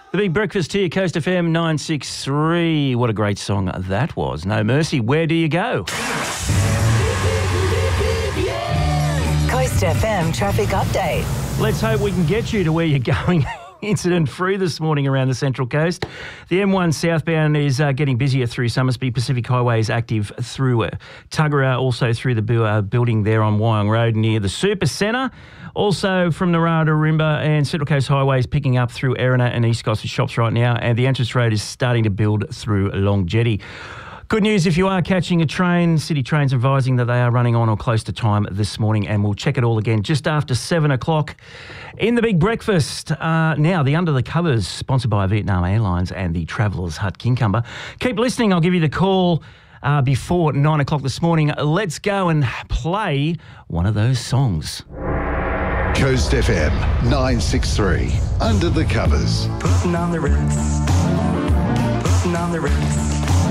The Big Breakfast here, Coast FM 963. What a great song that was. No Mercy, Where Do You Go? Coast FM traffic update. Let's hope we can get you to where you're going. Incident free this morning around the Central Coast. The M1 southbound is getting busier through Somersby. Pacific Highway is active through Tuggerah, also through the building there on Wyong Road near the Super Centre. Also from Narara to Rimba, and Central Coast Highway is picking up through Erina and East Gosford Shops right now, and the entrance road is starting to build through Long Jetty. Good news if you are catching a train. City Trains advising that they are running on or close to time this morning, and we'll check it all again just after 7 o'clock in the Big Breakfast. Now, the Under the Covers, sponsored by Vietnam Airlines and the Travellers Hut Kincumber. Keep listening. I'll give you the call before 9 o'clock this morning. Let's go and play one of those songs. Coast FM 963, Under the Covers. Putting on the Ritz. Putting on the Ritz.